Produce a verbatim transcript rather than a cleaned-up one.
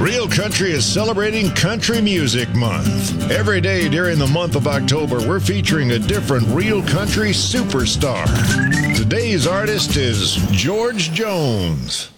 Real Country is celebrating Country Music Month. Every day during the month of October, we're featuring a different Real Country superstar. Today's artist is George Jones.